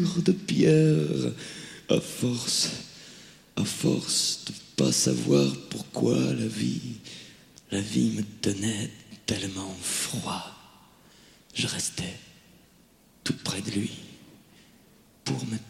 cœur de pierre. À force de pas savoir pourquoi la vie me donnait tellement froid. Je restais tout près de lui pour me